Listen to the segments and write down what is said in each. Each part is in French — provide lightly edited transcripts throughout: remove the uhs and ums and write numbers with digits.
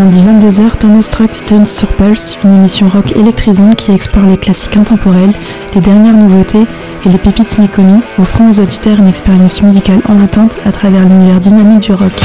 lundi 22h, Thunderstruck Tunes sur Pulse, une émission rock électrisante qui explore les classiques intemporels, les dernières nouveautés et les pépites méconnues, offrant aux auditeurs une expérience musicale envoûtante à travers l'univers dynamique du rock.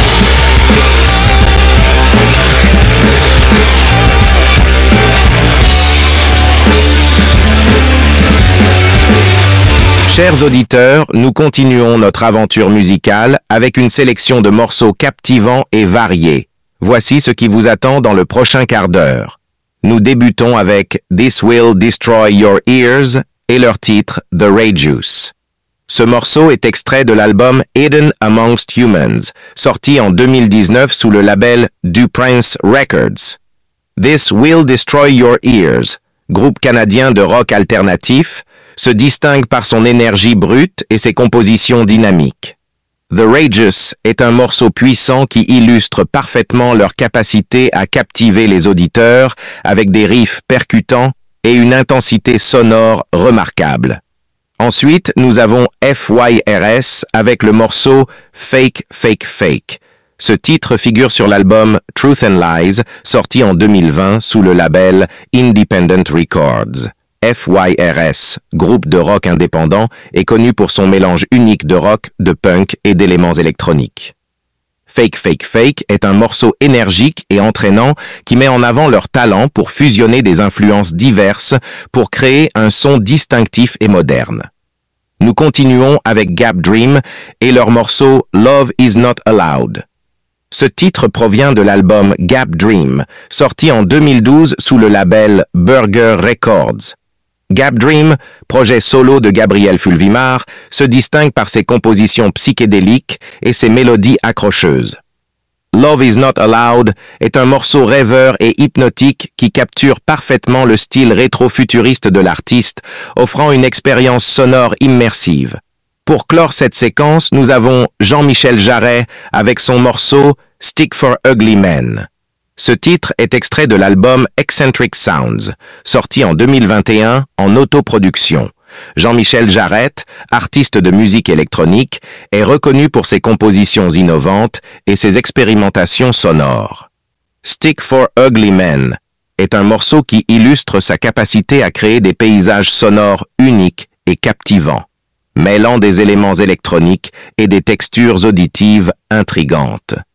Chers auditeurs, nous continuons notre aventure musicale avec une sélection de morceaux captivants et variés. Voici ce qui vous attend dans le prochain quart d'heure. Nous débutons avec This Will Destroy Your Ears et leur titre The Radius. Ce morceau est extrait de l'album Hidden Amongst Humans, sorti en 2019 sous le label Du Prince Records. This Will Destroy Your Ears, groupe canadien de rock alternatif, se distingue par son énergie brute et ses compositions dynamiques. The Radius est un morceau puissant qui illustre parfaitement leur capacité à captiver les auditeurs avec des riffs percutants et une intensité sonore remarquable. Ensuite, nous avons FYRS avec le morceau Fake Fake Fake. Ce titre figure sur l'album Truth and Lies, sorti en 2020 sous le label Independent Records. FYRS, groupe de rock indépendant, est connu pour son mélange unique de rock, de punk et d'éléments électroniques. Fake Fake Fake est un morceau énergique et entraînant qui met en avant leur talent pour fusionner des influences diverses pour créer un son distinctif et moderne. Nous continuons avec Gap Dream et leur morceau Love Is Not Allowed. Ce titre provient de l'album Gap Dream, sorti en 2012 sous le label Burger Records. Gap Dream, projet solo de Gabriel Fulvimar, se distingue par ses compositions psychédéliques et ses mélodies accrocheuses. Love Is Not Allowed est un morceau rêveur et hypnotique qui capture parfaitement le style rétro-futuriste de l'artiste, offrant une expérience sonore immersive. Pour clore cette séquence, nous avons Jean-Michel Jarret avec son morceau Stick for Ugly Men. Ce titre est extrait de l'album Eccentric Sounds, sorti en 2021 en autoproduction. Jean-Michel Jarret, artiste de musique électronique, est reconnu pour ses compositions innovantes et ses expérimentations sonores. Stick for Ugly Men est un morceau qui illustre sa capacité à créer des paysages sonores uniques et captivants, mêlant des éléments électroniques et des textures auditives intrigantes.